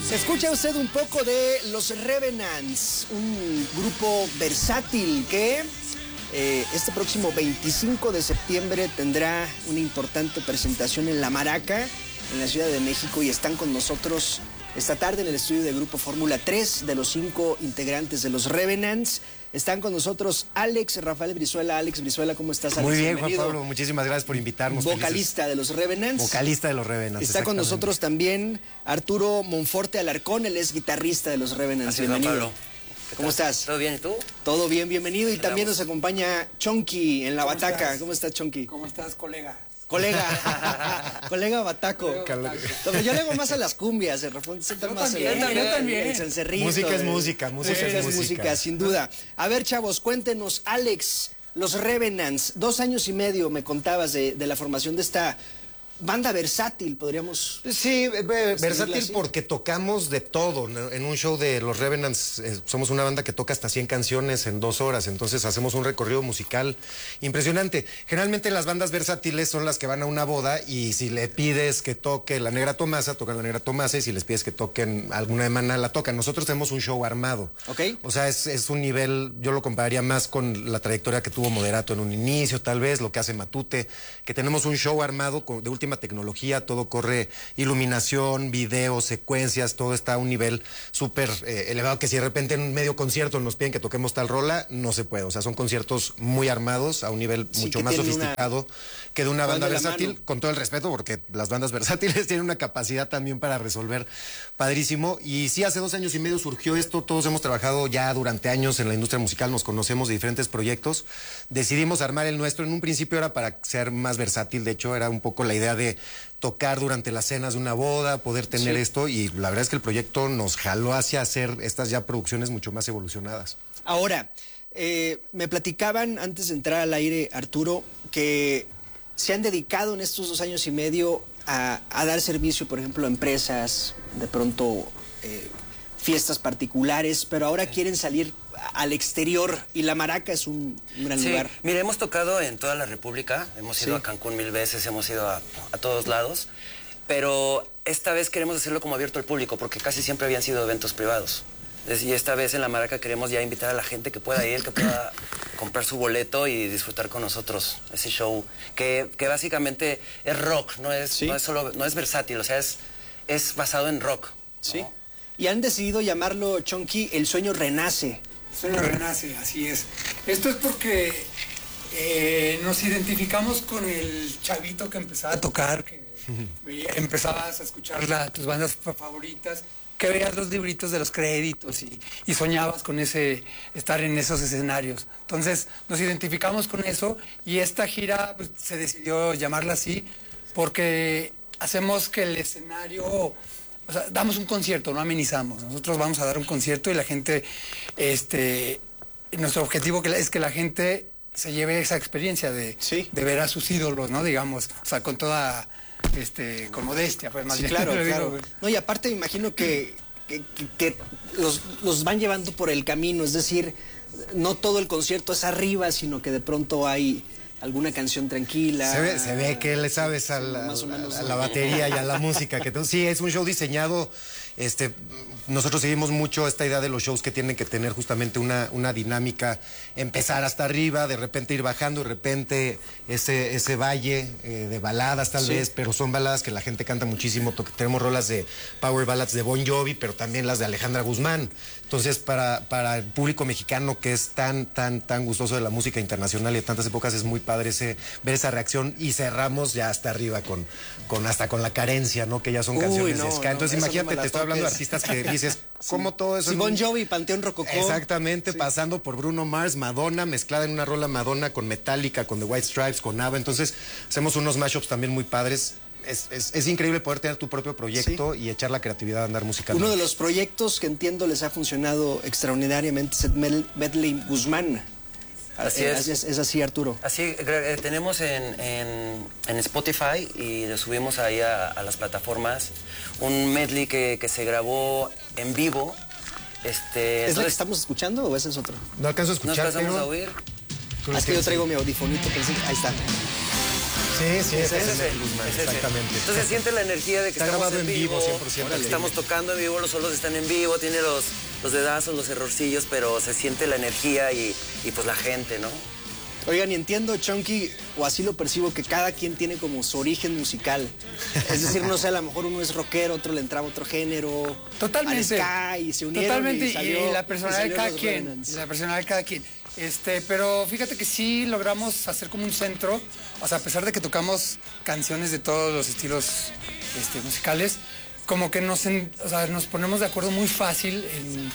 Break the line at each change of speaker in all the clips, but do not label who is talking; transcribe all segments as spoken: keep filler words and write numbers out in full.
Escucha usted un poco de Los Revenants, un grupo versátil que eh, este próximo veinticinco de septiembre tendrá una importante presentación en La Maraca, en la Ciudad de México, y están con nosotros esta tarde en el estudio de Grupo Fórmula. Tres de los cinco integrantes de Los Revenants. Están con nosotros Alex Rafael Brizuela. Alex Brizuela, ¿cómo estás, Alex?
Muy bien,
Bienvenido.
Juan Pablo, muchísimas gracias por invitarnos.
Vocalista
Felices.
de Los Revenants.
Vocalista de Los Revenants.
Está con nosotros también Arturo Monforte Alarcón, él es guitarrista de Los Revenants.
Así
bienvenido.
es, Juan Pablo.
¿Cómo estás?
¿Todo bien? ¿Y tú?
Todo bien, bienvenido. Y también nos acompaña Chonky en la
¿Cómo
bataca.
estás?
¿Cómo estás, Chonky?
¿Cómo estás, colega?
Colega. Colega Bataco.
Colega Bataco.
Yo le hago más a las cumbias, de repente sienta
Yo
más
también,
el,
yo
el-
también.
el cencerrito,
Música es
el-
música, música
música
es
es
música.
música, sin duda. A ver, chavos, cuéntenos, Alex, Los Revenants, dos años y medio me contabas de, de la formación de esta banda versátil, podríamos...
Sí, eh, versátil
así.
porque tocamos de todo, ¿no? En un show de Los Revenants eh, somos una banda que toca hasta cien canciones en dos horas, entonces hacemos un recorrido musical impresionante. Generalmente las bandas versátiles son las que van a una boda y si le pides que toque La Negra Tomasa, tocan La Negra Tomasa, y si les pides que toquen alguna de Maná, la tocan. Nosotros tenemos un show armado.
Ok.
O sea, es, es un nivel, yo lo compararía más con la trayectoria que tuvo Moderato en un inicio, tal vez, lo que hace Matute, que tenemos un show armado con, de última tecnología, todo corre, iluminación, video, secuencias, todo está a un nivel súper eh, elevado, que si de repente en un medio concierto nos piden que toquemos tal rola, no se puede. O sea, son conciertos muy armados, a un nivel
Sí,
mucho
que
más
tienen
sofisticado
una...
que de una
Van
banda
de la
versátil,
mano.
con todo el respeto, porque las bandas versátiles tienen una capacidad también para resolver padrísimo. Y sí, hace dos años y medio surgió esto, todos hemos trabajado ya durante años en la industria musical, nos conocemos de diferentes proyectos, decidimos armar el nuestro. En un principio era para ser más versátil, de hecho era un poco la idea de tocar durante las cenas de una boda, poder tener
Sí.
esto, y la verdad es que el proyecto nos jaló hacia hacer estas ya producciones mucho más evolucionadas.
Ahora, eh, me platicaban antes de entrar al aire, Arturo, que se han dedicado en estos dos años y medio a, a dar servicio, por ejemplo, a empresas, de pronto eh, fiestas particulares, pero ahora quieren salir al exterior y La Maraca es un, un gran
Sí,
lugar.
mire, hemos tocado en toda la República, hemos ido
Sí.
a Cancún mil veces, hemos ido a, a todos lados, pero esta vez queremos hacerlo como abierto al público, porque casi siempre habían sido eventos privados. Es- Y esta vez en La Maraca queremos ya invitar a la gente que pueda ir, que pueda comprar su boleto y disfrutar con nosotros ese show, que, que básicamente es rock, no es,
Sí.
no es solo, no es versátil, o sea, es, es basado en rock. ¿no?
¿Sí? Y han decidido llamarlo, Chonky, El Sueño Renace.
Sueño renace, así es. Esto es porque eh, nos identificamos con el chavito que empezaba a tocar, que veía- empezabas a escuchar la- tus bandas fa- favoritas, que veías los libritos de los créditos y, y soñabas con ese estar en esos escenarios. Entonces nos identificamos con eso y esta gira pues, se decidió llamarla así porque hacemos que el escenario... O sea, damos un concierto, no amenizamos. Nosotros vamos a dar un concierto y la gente, este, nuestro objetivo que la- es que la gente se lleve esa experiencia de,
Sí.
de ver a sus ídolos, ¿no? Digamos, o sea, con toda, este, con modestia, pues más
Sí,
bien.
claro,
Lo digo,
claro.
güey.
No, y aparte me imagino que, que, que- que los, los van llevando por el camino, es decir, no todo el concierto es arriba, sino que de pronto hay alguna canción tranquila.
Se ve, se ve que le sabes a la,
Más o menos,
a
¿no?
la batería y a la música. Que tú- sí, es un show diseñado. Este, nosotros seguimos mucho esta idea de los shows que tienen que tener justamente una, una dinámica, empezar hasta arriba, de repente ir bajando, de repente ese, ese valle eh, de baladas tal
Sí.
vez, pero son baladas que la gente canta muchísimo. To- Tenemos rolas de Power Ballads de Bon Jovi, pero también las de Alejandra Guzmán. Entonces, para, para el público mexicano que es tan, tan, tan gustoso de la música internacional y de tantas épocas, es muy padre ese, ver esa reacción, y cerramos ya hasta arriba con, con hasta con La Carencia, ¿no? Que ya son
Uy,
canciones
no,
de ska.
no,
Entonces,
esa no me
imagínate,
la
te estoy hablando de
toques.
artistas que dices, ¿cómo todo eso?
Sí,
en
Bon
un-
Jovi, Panteón Rococó.
Exactamente, pasando por Bruno Mars, Madonna, mezclada en una rola Madonna con Metallica, con The White Stripes, con ABBA. Entonces, hacemos unos mashups también muy padres. Es, es, es increíble poder tener tu propio proyecto y echar la creatividad a andar musicalmente.
Uno de los proyectos que entiendo les ha funcionado extraordinariamente es el Med- Medley Guzmán.
Así
Eh,
es.
así es. Es así, Arturo.
Así, eh, tenemos en, en, en Spotify y lo subimos ahí a, a las plataformas un medley que, que se grabó en vivo. Este,
¿Es la que
entonces,
estamos escuchando o ese es otro?
No alcanzo a
nos
escuchar,
pasamos
pero...
a oír.
tú
Ah,
lo
es que yo
tienes.
traigo mi audifonito, pensé- ahí está.
Sí, sí,
Es
ese
ese,
es Miguel Guzmán,
es ese.
exactamente.
Entonces se siente la energía de que
Está
estamos
grabado
en
en vivo,
vivo,
cien por ciento.
que estamos tocando en vivo, los solos están en vivo, tiene los, los dedazos, los errorcillos, pero se siente la energía y, y pues la gente, ¿no?
Oigan, y entiendo, Chunky, o así lo percibo, que cada quien tiene como su origen musical. Es decir, no sé, a lo mejor uno es rockero, otro le entraba otro género.
Totalmente.
Al ska, y se unieron
Totalmente,
y, salió,
y la personalidad
y
de
salieron
cada
los
quien.
Revenants.
y La personalidad de cada quien. Este, pero fíjate que sí logramos hacer como un centro, o sea, a pesar de que tocamos canciones de todos los estilos este, musicales, como que nos, en- o sea, nos ponemos de acuerdo muy fácil en,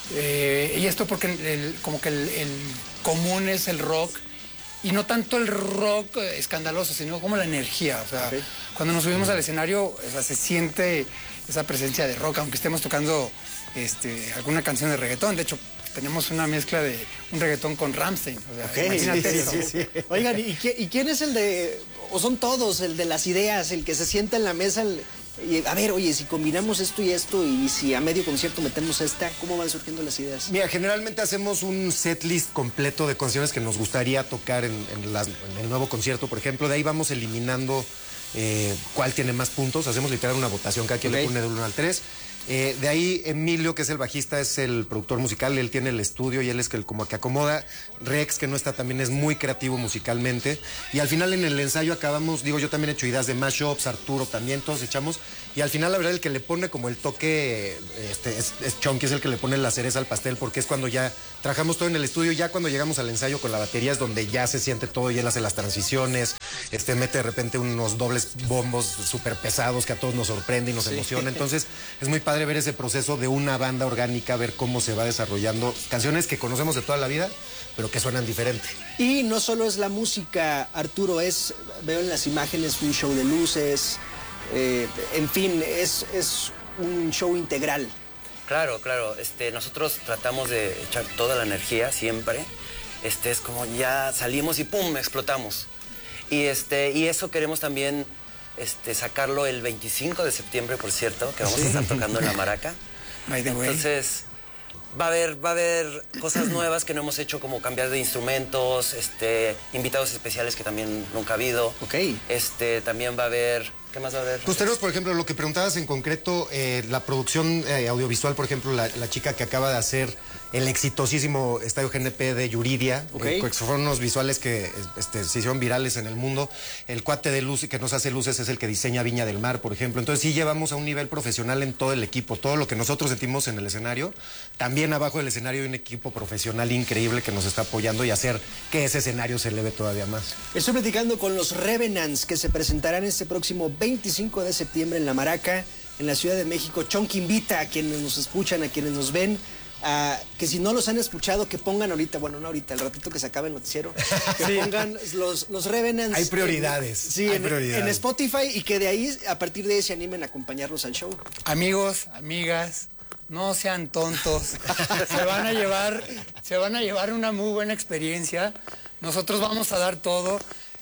eh, y esto porque el- como que el, el común es el rock y no tanto el rock eh, escandaloso, sino como la energía. O sea,
Ok.
cuando nos subimos al escenario, o sea, se siente esa presencia de rock, aunque estemos tocando este, alguna canción de reggaetón. De hecho, tenemos una mezcla de un reggaetón con Rammstein. O sea,
Ok,
imagínate
sí,
eso.
sí, sí. Oigan, ¿y, qui- y quién es el de, o son todos, el de las ideas, el que se sienta en la mesa, el- y, a ver, oye, si combinamos esto y esto, y si a medio concierto metemos esta, ¿cómo van surgiendo las ideas?
Mira, generalmente hacemos un set list completo de canciones que nos gustaría tocar en, en las- en el nuevo concierto, por ejemplo. De ahí vamos eliminando eh, cuál tiene más puntos. Hacemos literal una votación, cada quien
Ok.
le pone del uno al tres. Eh, de ahí Emilio, que es el bajista, es el productor musical, él tiene el estudio y él es el como que acomoda. Rex, que no está, también es muy creativo musicalmente. Y al final en el ensayo acabamos, digo, yo también he hecho ideas de mashups, Arturo también, todos echamos. Y al final la verdad el que le pone como el toque este, es, es Chunky, es el que le pone la cereza al pastel, porque es cuando ya trabajamos todo en el estudio, ya cuando llegamos al ensayo con la batería es donde ya se siente todo y él hace las transiciones, este, mete de repente unos dobles bombos súper pesados que a todos nos sorprende y nos emociona. Entonces es muy padre ver ese proceso de una banda orgánica, ver cómo se va desarrollando canciones que conocemos de toda la vida, pero que suenan diferente.
Y no solo es la música, Arturo, es, veo en las imágenes un show de luces, eh, en fin, es, es un show integral.
Claro, claro. Este, nosotros tratamos de echar toda la energía siempre. Este, es como ya salimos y ¡pum! Explotamos. Y, este, y eso queremos también este, sacarlo el veinticinco de septiembre, por cierto, que vamos a estar tocando en La Maraca.
By the way.
Entonces, va a haber, va a haber cosas nuevas que no hemos hecho, como cambiar de instrumentos, este, invitados especiales que también nunca ha habido.
Ok.
Este, también va a haber... ¿Qué más va a haber?
Pues tenemos, por ejemplo, lo que preguntabas en concreto, eh, la producción eh, audiovisual, por ejemplo, la, la chica que acaba de hacer el exitosísimo Estadio G N P de Yuridia,
Ok.
eh, que fueron unos visuales que este, se hicieron virales en el mundo. El cuate de luz que nos hace luces es el que diseña Viña del Mar, por ejemplo. Entonces sí llevamos a un nivel profesional en todo el equipo. Todo lo que nosotros sentimos en el escenario, también abajo del escenario hay un equipo profesional increíble que nos está apoyando y hacer que ese escenario se eleve todavía más.
Estoy platicando con los Revenants, que se presentarán este próximo veinticinco de septiembre en La Maraca, en la Ciudad de México. Chunky invita a quienes nos escuchan, a quienes nos ven, a que si no los han escuchado, que pongan ahorita, bueno, no ahorita, el ratito que se acabe el noticiero, que pongan los, los Revenants.
Hay prioridades,
En, sí,
hay
en,
prioridades.
en Spotify, y que de ahí, a partir de ahí, se animen a acompañarnos al show.
Amigos, amigas, no sean tontos. Se van a llevar, se van a llevar una muy buena experiencia. Nosotros vamos a dar todo.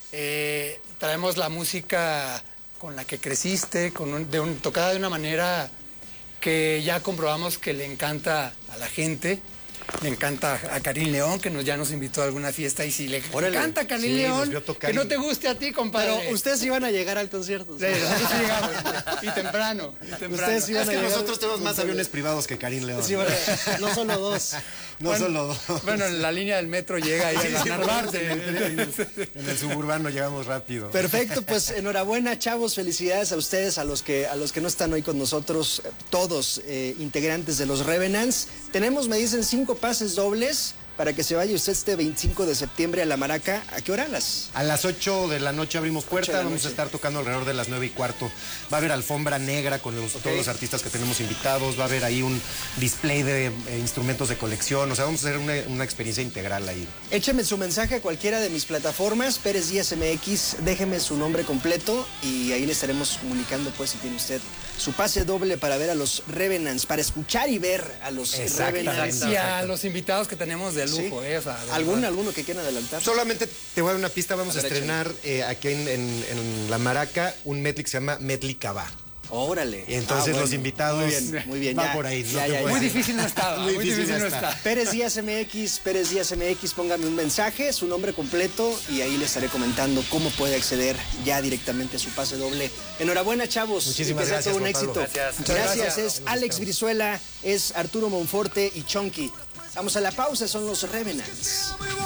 Eh, traemos la música con la que creciste, con un- de un- tocada de una manera que ya comprobamos que le encanta a la gente. Le encanta a Karim León, que nos, ya nos invitó a alguna fiesta. Y si le
Órale.
encanta a Karim
Sí, nos
León,
vio tocar
que no
y-
te guste a ti, compadre.
Pero ustedes iban a llegar al concierto.
Sí, nosotros sí llegamos. Y temprano. Y temprano.
Ustedes sí
Es
iban a
que
llegar-
nosotros tenemos más aviones privados que Karim León.
Sí, bueno, no solo dos.
No
Bueno,
solo dos.
Bueno, en la línea del metro llega ahí a la
Sí,
Narvarte.
en, el, en el- en el suburbano llegamos rápido.
Perfecto, pues enhorabuena, chavos, felicidades a ustedes, a los que, a los que no están hoy con nosotros, eh, todos eh, integrantes de los Revenants. Tenemos, me dicen, cinco pases dobles para que se vaya usted este veinticinco de septiembre a La Maraca. ¿A qué hora? ¿A las?
A las ocho de la noche abrimos puerta,
Ocho de la
vamos
noche.
a estar tocando alrededor de las nueve y cuarto. Va a haber alfombra negra con los- todos los artistas que tenemos invitados, va a haber ahí un display de eh, instrumentos de colección, o sea, vamos a hacer una, una experiencia integral ahí.
Écheme su mensaje a cualquiera de mis plataformas, Pérez Díaz M X, déjeme su nombre completo y ahí le estaremos comunicando, pues, si tiene usted su pase doble para ver a los Revenants, para escuchar y ver a los
Exactamente.
Revenants.
Y a los invitados que tenemos de lujo,
Sí.
¿eh? O sea, de
¿Algún,
verdad.
alguno que quieran adelantar?
Solamente te voy a dar una pista, vamos a,
A ver,
estrenar eh, aquí en, en- en La Maraca un medley que se llama Medley Cabá.
Órale.
Y entonces
Ah, bueno.
los invitados
Muy bien, muy bien.
va
ya,
por ahí. No
ya,
te
ya,
puedo
ya.
Muy
decir.
difícil no estaba, muy,
Muy
difícil,
difícil
no
no
está.
está.
Pérez Díaz M X, Pérez Díaz M X, póngame un mensaje, su nombre completo y ahí le estaré comentando cómo puede acceder ya directamente a su pase doble. Enhorabuena, chavos.
Muchísimas
y que sea
gracias,
todo un
Juan Pablo.
éxito.
Gracias.
Muchas
Gracias.
gracias.
Es Alex Brizuela, es Arturo Monforte y Chonky. Vamos a la pausa, son los Revenants.